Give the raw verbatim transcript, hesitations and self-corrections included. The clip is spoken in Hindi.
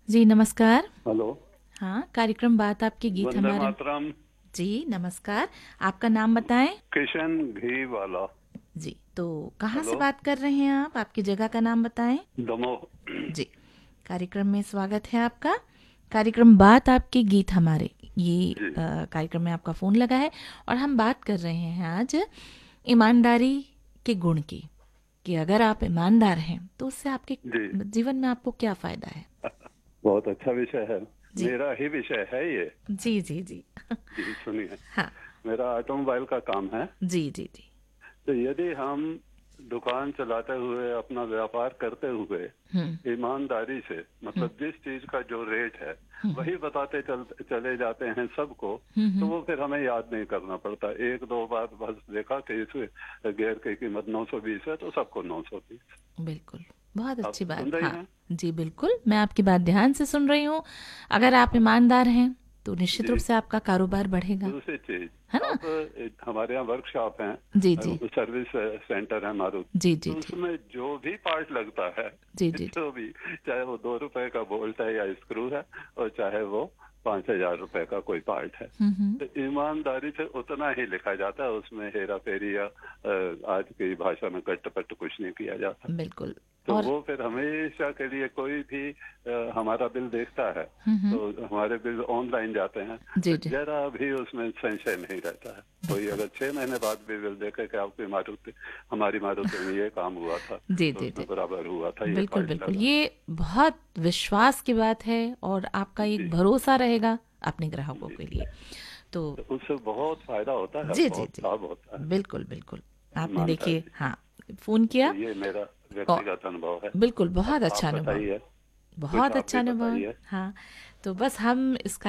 जी नमस्कार। हेलो। हाँ, कार्यक्रम बात आपके गीत वंदे हमारे। मातरम। जी नमस्कार। आपका नाम बताएं। किशन घी वाला। जी, तो कहाँ से हेलो। बात कर रहे हैं आप? आपकी जगह का नाम बताएं। दमोह। जी, कार्यक्रम में स्वागत है आपका। कार्यक्रम बात आपके गीत हमारे, ये जी अ, कार्यक्रम में आपका फ़ोन लगा है और हम बात कर रहे हैं आज ईमानदारी के गुण की, कि अगर आप ईमानदार हैं तो उससे आपके जी। जीवन में आपको क्या फ़ायदा है। बहुत अच्छा विषय है। जी मेरा ही विषय है ये। जी जी जी। जी सुनिए। हाँ। मेरा ऑटोमोबाइल का काम है। जी जी जी। तो यदि हम दुकान चलाते हुए अपना व्यापार करते हुए हम्म ईमानदारी से, हम्म मतलब जिस चीज का जो रेट है हम्म वही बताते चल चले जाते हैं सबको, हम्म तो हम्म, वो फिर हमें याद नहीं करना पड़ता। एक दो बार बस देखा कि इस गियर की कीमत नौ सौ बीस है तो सबको नौ सौ बीस। बिल्कुल। बहुत आप अच्छी सुन बात। रही हाँ हैं? जी, बिल्कुल, मैं आपकी बात ध्यान से सुन रही हूँ। अगर आप ईमानदार हैं तो निश्चित रूप जी। से आपका कारोबार बढ़ेगा, दूसरी चीज, है ना? अब ए, हमारे यहाँ वर्कशॉप है, जी जी सर्विस सेंटर है मारुति। जी जी तो जी उसमें जो भी पार्ट लगता है, जी जी जी। जो भी, चाहे वो दो रुपए का बोल्ट है या स्क्रू है, और चाहे वो पांच हजार रुपए का कोई पार्ट है, हम्म हम्म, तो ईमानदारी से उतना ही लिखा जाता है। उसमें हेरा फेरी या अ, आज की भाषा में कट्ट-पट्ट कुछ नहीं किया जाता। बिल्कुल। तो और वो फिर हमेशा के लिए, कोई भी अ, हमारा बिल देखता है हम्म तो हम्म, हमारे बिल ऑनलाइन जाते हैं, तो जी जी जरा भी उसमें संशय नहीं रहता है। कोई बिल्कुल। अगर छह महीने बाद भी बिल देखे कि आपकी मारुति, हमारी मारुति में ये काम हुआ था, जी तो जी उसमें जी, बराबर हुआ था, ये बिल्कुल पार्ट बिल्कुल, लगा। ये बहुत विश्वास की बात है और आपका एक जी भरोसा रहेगा अपने ग्राहकों जी। के लिए। तो तो उससे बहुत फायदा होता है, जी जी बहुत जी, लाभ होता है। बिल्कुल बिल्कुल। आपने देखिए, ईमानदारी। हाँ, फ़ोन तो किया। ये मेरा और व्यक्तिगत अनुभव है। बिल्कुल, अब बहुत आप अच्छा अनुभव। बताइए, कुछ बहुत आप अच्छा भी अनुभव। बताइए। हाँ, तो बस हम इस